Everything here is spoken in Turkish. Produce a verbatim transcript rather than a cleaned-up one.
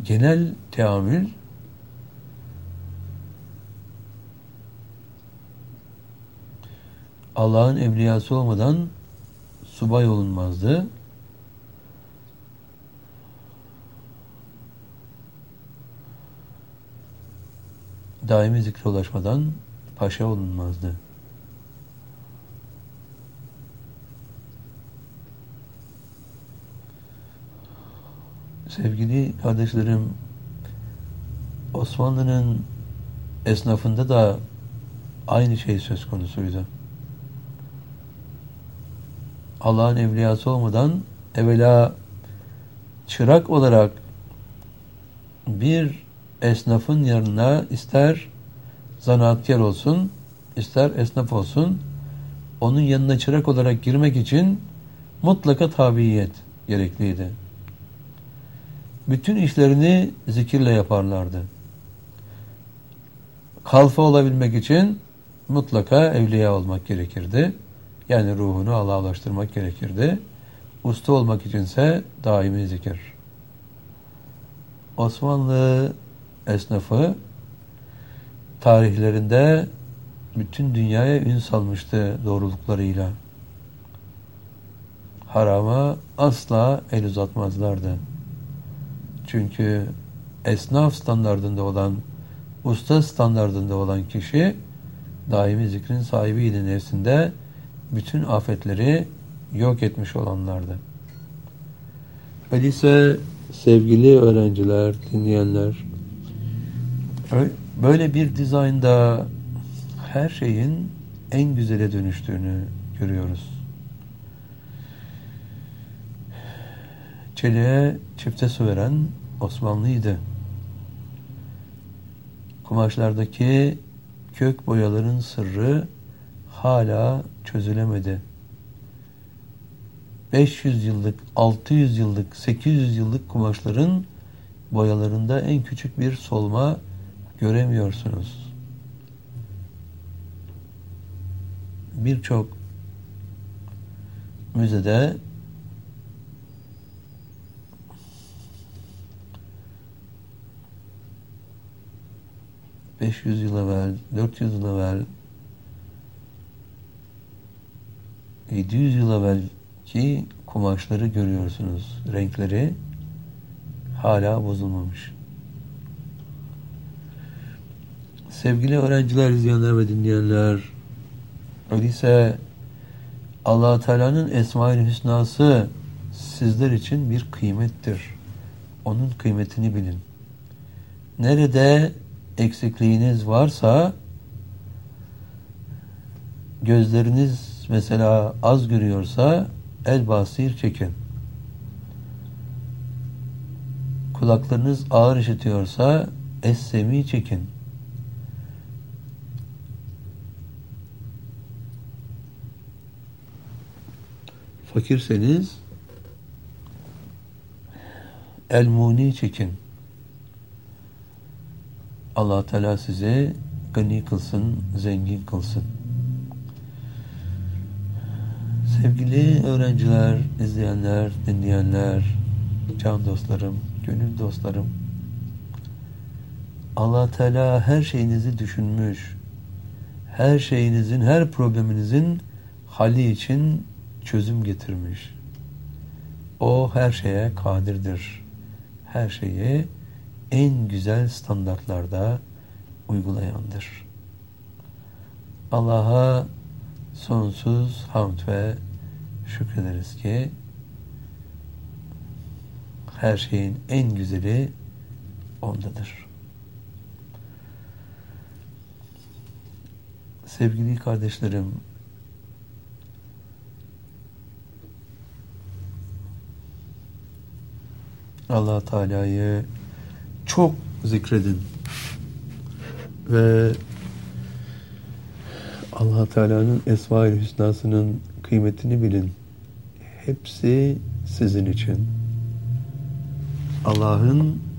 genel teamül Allah'ın evliyası olmadan subay olunmazdı. Daimi zikre ulaşmadan paşa olunmazdı. Sevgili kardeşlerim, Osmanlı'nın esnafında da aynı şey söz konusuydu. Allah'ın evliyası olmadan evvela çırak olarak bir esnafın yanına ister zanaatkar olsun, ister esnaf olsun, onun yanına çırak olarak girmek için mutlaka tabiyet gerekliydi. Bütün işlerini zikirle yaparlardı. Kalfa olabilmek için mutlaka evliya olmak gerekirdi. Yani ruhunu Allah'a ulaştırmak gerekirdi. Usta olmak içinse daimi zikir. Osmanlı esnafı tarihlerinde bütün dünyaya ün salmıştı doğruluklarıyla. Harama asla el uzatmazlardı. Çünkü esnaf standardında olan, usta standardında olan kişi daimi zikrin sahibiydi nefsinde, bütün afetleri yok etmiş olanlardı. Öyleyse sevgili öğrenciler, dinleyenler, böyle bir dizaynda her şeyin en güzele dönüştüğünü görüyoruz. Çeliğe çifte su veren Osmanlıydı. Kumaşlardaki kök boyaların sırrı hala çözülemedi. beş yüz yıllık, altı yüz yıllık, sekiz yüz yıllık kumaşların boyalarında en küçük bir solma göremiyorsunuz. Birçok müzede beş yüz yıl evvel, dört yüz yıl evvel, yedi yüz yıl evvelki kumaşları görüyorsunuz. Renkleri hala bozulmamış. Sevgili öğrenciler, izleyenler ve dinleyenler, öyleyse Allah-u Teala'nın Esma-i Hüsnası sizler için bir kıymettir. Onun kıymetini bilin. Nerede eksikliğiniz varsa, gözleriniz mesela az görüyorsa el basir çekin. Kulaklarınız ağır işitiyorsa es-semi çekin. Fakirseniz el-muni çekin. Allah Teala sizi gani kılsın, zengin kılsın. Sevgili öğrenciler, izleyenler, dinleyenler, can dostlarım, gönül dostlarım, Allah Teala her şeyinizi düşünmüş. Her şeyinizin, her probleminizin hali için çözüm getirmiş. O her şeye kadirdir. Her şeyi en güzel standartlarda uygulayandır. Allah'a sonsuz hamd ve şükrederiz ki her şeyin en güzeli ondadır. Sevgili kardeşlerim, Allah Teala'yı çok zikredin ve Allah Teala'nın Esma-i Hüsnası'nın kıymetini bilin. Hepsi sizin için. Allah'ın